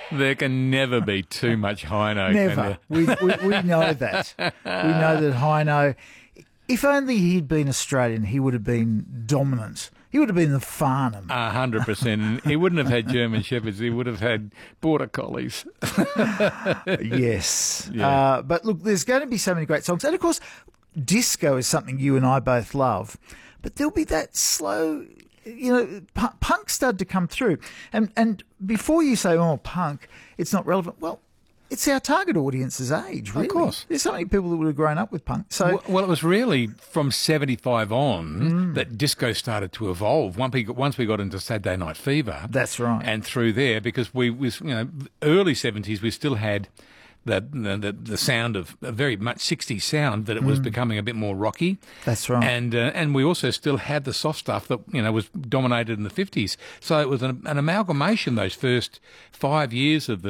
There can never be too much Heino. Never. We know that. We know that Heino, if only he'd been Australian, he would have been dominant. He would have been the Farnham. 100%. He wouldn't have had German Shepherds. He would have had Border Collies. Yes. Yeah. But look, there's going to be so many great songs. And, of course, disco is something you and I both love. But there'll be that slow, punk started to come through. And before you say, oh, punk, it's not relevant, well, it's our target audience's age, really. Of course. There's so many people that would have grown up with punk. So, Well, it was really from 75 on that disco started to evolve. Once we got into Saturday Night Fever. That's right. And through there, because we early 70s, we still had the sound of a very much 60s sound, that it was becoming a bit more rocky. That's right. And we also still had the soft stuff that was dominated in the 50s. So it was an amalgamation those first 5 years of the